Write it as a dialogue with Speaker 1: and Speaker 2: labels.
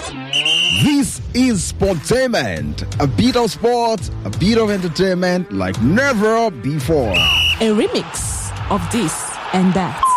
Speaker 1: This is Sportainment, a bit of sport, a bit of entertainment like never before.
Speaker 2: A remix of this and that.